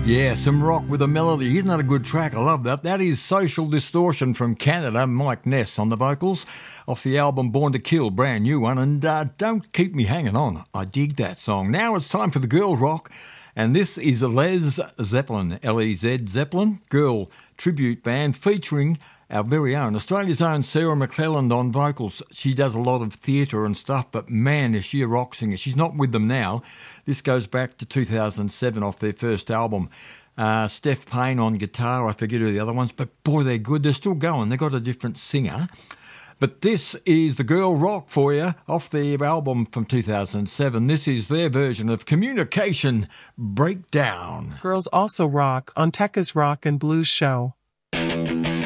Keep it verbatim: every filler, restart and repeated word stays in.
Yeah, some rock with a melody. Isn't that a good track? I love that. That is Social Distortion from Canada, Mike Ness on the vocals, off the album Born to Kill, brand new one. And uh, Don't Keep Me Hanging On. I dig that song. Now it's time for the girl rock. And this is Les Zeppelin, L E Z Zeppelin, girl tribute band featuring our very own, Australia's own Sarah McClelland on vocals. She does a lot of theatre and stuff, but man, is she a rock singer. She's not with them now. This goes back to two thousand seven off their first album. Uh, Steph Payne on guitar, I forget who the other ones, but boy, they're good. They're still going. They've got a different singer. But this is the girl rock for you off their album from two thousand seven. This is their version of Communication Breakdown. Girls also rock on Tekka's Rock and Blues Show.